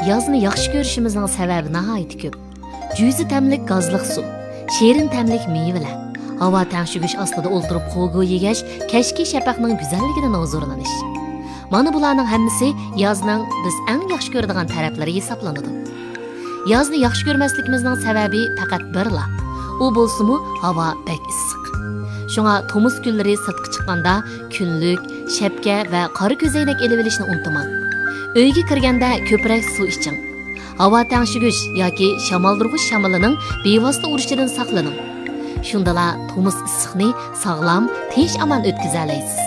yozni yaxshi ko'rishimizning sababi nihoyat ko'p. Juzi ta'mlik gazliq suv, sherin ta'mlik mevalar, havo tangshigish ostida o'ltirib qo'lga yegash, kashki shafaqning go'zalligidan huzurlanish. Mana bularning hammasi yozning biz eng yaxshi ko'radigan taraflari hisoblanadi. Yozni yaxshi ko'rmasligimizning sababi faqat birla. U bo'lsa-mu havo bek issiq. Shunga tomuz kunlari sirtqa chiqqanda kunlik, shapka va qora ko'zoynak elib olishni unutmang. Uyga kirganda ko'proq suv iching. Havo tangshigish yoki shamoldurg'ish shamolining bevosita urishidan saqlaning. Shundala tomuz issiqni sog'lom, tinch aman o'tkaza olasiz.